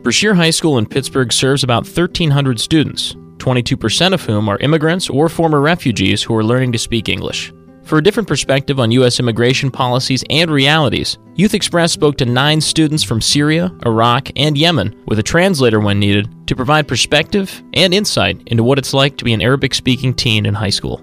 Brashear High School in Pittsburgh serves about 1,300 students, 22% of whom are immigrants or former refugees who are learning to speak English. For a different perspective on U.S. immigration policies and realities, Youth Express spoke to 9 students from Syria, Iraq, and Yemen, with a translator when needed, to provide perspective and insight into what it's like to be an Arabic-speaking teen in high school.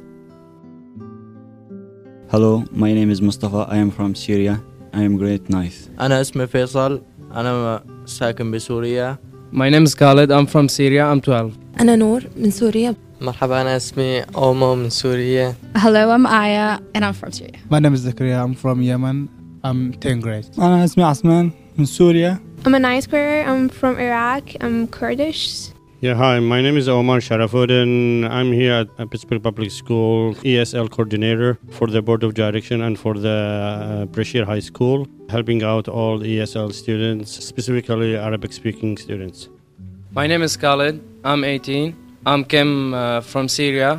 Hello, my name is Mustafa. I am from Syria. I am grade 9. أنا اسمي فيصل. أنا ساكن بسوريا. My name is Khalid. I'm from Syria. I'm 12. أنا نور من سوريا. مرحبا أنا اسمي أومو من سوريا. Hello, I'm Aya and I'm from Syria. My name is Zakaria. I'm from Yemen. I'm 10th grade. أنا اسمي عثمان من سوريا. I'm a 9th grader. I'm from Iraq. I'm Kurdish. Yeah, hi, my name is Omar Sharafuddin. I'm here at Pittsburgh Public School ESL coordinator for the Board of Direction and for the Brashear High School, helping out all ESL students, specifically Arabic-speaking students. My name is Khalid. I'm 18. I'm came from Syria.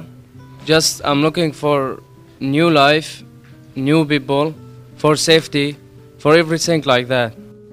I'm looking for new life, new people, for safety, for everything like that.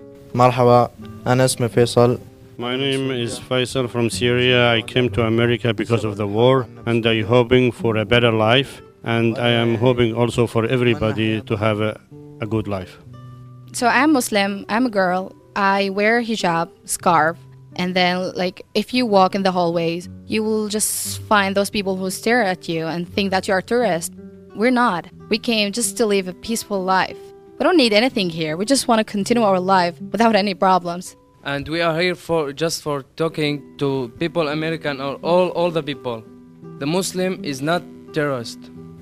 مرحبا أنا اسمي فيصل. My name is Faisal from Syria. I came to America because of the war, and I'm hoping for a better life, and I am hoping also for everybody to have a good life. So I'm Muslim, I'm a girl, I wear hijab, scarf, and then if you walk in the hallways, you will just find those people who stare at you and think that you're a tourist. We're not. We came just to live a peaceful life. We don't need anything here. We just want to continue our life without any problems. And we are here for talking to people, American or all the people. The Muslim is not terrorist.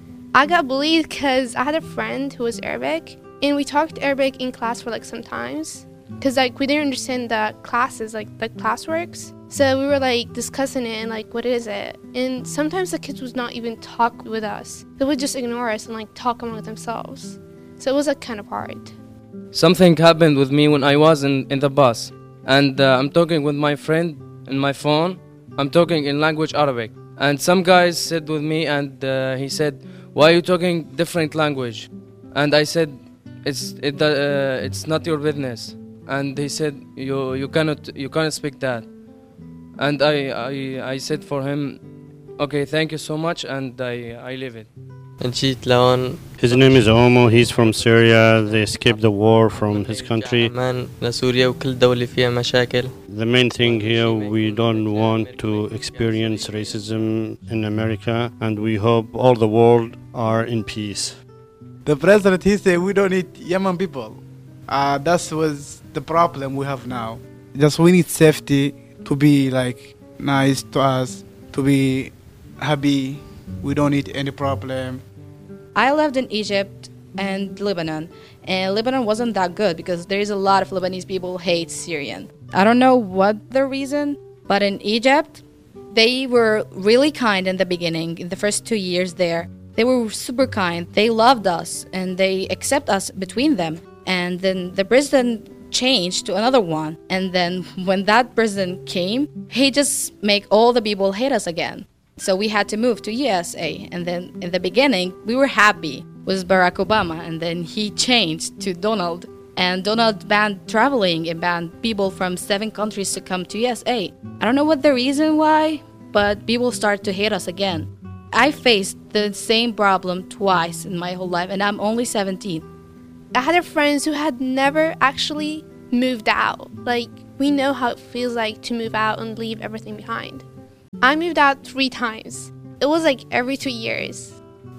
I got bullied because I had a friend who was Arabic, and we talked Arabic in class for some times, because we didn't understand the classes, the classworks. So we were discussing it and what is it? And sometimes the kids would not even talk with us. They would just ignore us and talk among themselves. So it was kind of hard. Something happened with me when I was in the bus. And I'm talking with my friend in my phone. I'm talking in language Arabic. And some guys sit with me and he said, "Why are you talking different language?" And I said, "It's not your business." And he said, "You cannot speak that." And I said for him, "Okay, thank you so much," and I leave it. جيت لهون. His name is Omo. He's from Syria. They escaped the war from his country. عمان لسوريا وكل دولة فيها مشاكل. The main thing here, we don't want to experience racism in America, and we hope all the world are in peace. The president, he said we don't need Yemen people. That was the problem we have now. Just we need safety to be nice to us, to be happy. We don't need any problem. I lived in Egypt and Lebanon, and Lebanon wasn't that good because there is a lot of Lebanese people who hate Syrian. I don't know what the reason, but in Egypt, they were really kind in the beginning, in the first 2 years there. They were super kind. They loved us, and they accept us between them. And then the president changed to another one. And then when that president came, he just make all the people hate us again. So we had to move to USA. And then in the beginning, we were happy with Barack Obama. And then he changed to Donald. And Donald banned traveling and banned people from 7 countries to come to USA. I don't know what the reason why, but people start to hate us again. I faced the same problem twice in my whole life, and I'm only 17. I had friends who had never actually moved out. We know how it feels like to move out and leave everything behind. I moved out 3 times. It was every 2 years.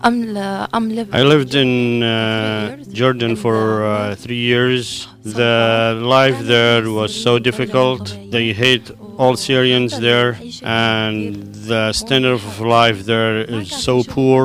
I lived in Jordan for 3 years. The life there was so difficult. They hate all Syrians there, and the standard of life there is so poor.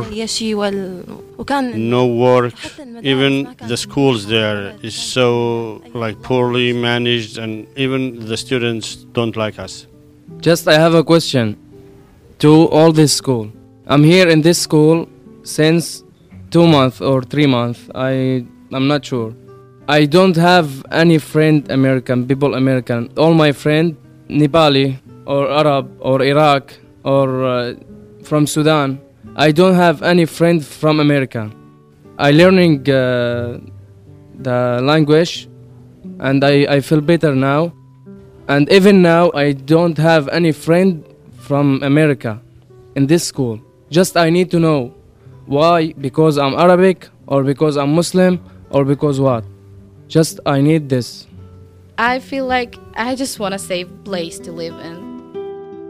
No work. Even the schools there is so poorly managed, and even the students don't like us. I have a question to all this school. I'm here in this school since 2 months or 3 months. I'm not sure. I don't have any friend people American. All my friend Nepali or Arab or Iraq or from Sudan. I don't have any friend from America. I learning the language, and I feel better now. And even now, I don't have any friend from America in this school. Just I need to know why, because I'm Arabic, or because I'm Muslim, or because what. Just I need this. I feel like I just want a safe place to live in.